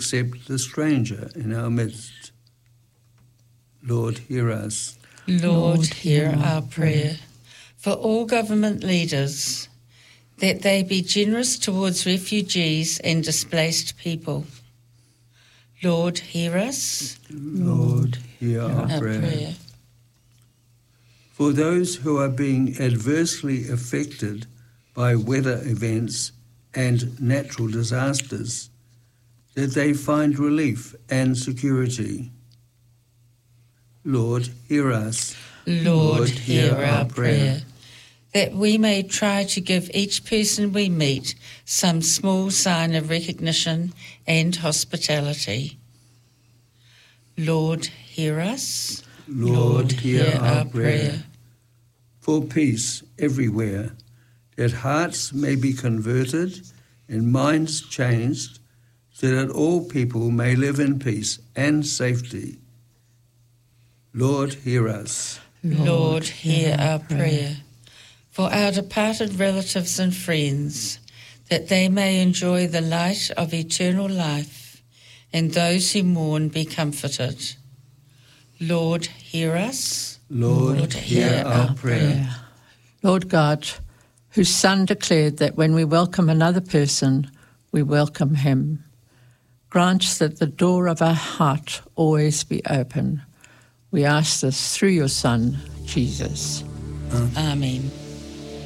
accept the stranger in our midst. Lord, hear us. Lord, hear our prayer. For all government leaders, that they be generous towards refugees and displaced people. Lord, hear us. Lord, hear our prayer. For those who are being adversely affected by weather events and natural disasters, that they find relief and security. Lord, hear us. Lord, hear our prayer. That we may try to give each person we meet some small sign of recognition and hospitality. Lord, hear us. Lord, hear our prayer. For peace everywhere, that hearts may be converted and minds changed, so that all people may live in peace and safety. Lord, hear us. Lord, hear our prayer. For our departed relatives and friends, that they may enjoy the light of eternal life, and those who mourn be comforted. Lord, hear us. Lord, hear our prayer. Lord God, whose Son declared that when we welcome another person, we welcome him, grant that the door of our heart always be open. We ask this through your Son, Jesus. Amen.